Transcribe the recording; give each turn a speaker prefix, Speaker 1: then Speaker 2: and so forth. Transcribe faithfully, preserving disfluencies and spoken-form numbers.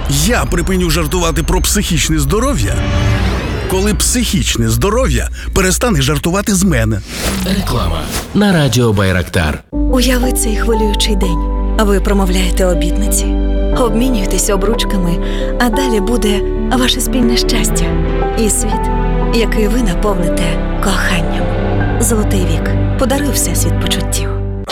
Speaker 1: Я припиню жартувати про психічне здоров'я, коли психічне здоров'я перестане жартувати з мене.
Speaker 2: Реклама на радіо Байрактар.
Speaker 3: Уяви цей хвилюючий день. Ви промовляєте обітниці, обмінюєтесь обручками, а далі буде ваше спільне щастя і світ, який ви наповните коханням. Золотий вік. Подаруй всесвіт почуттів.